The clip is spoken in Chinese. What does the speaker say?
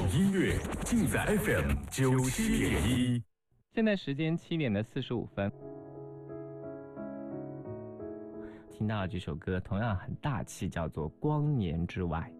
音乐尽在 FM97.1。 现在时间7:45。听到这首歌同样很大气，叫做《光年之外》。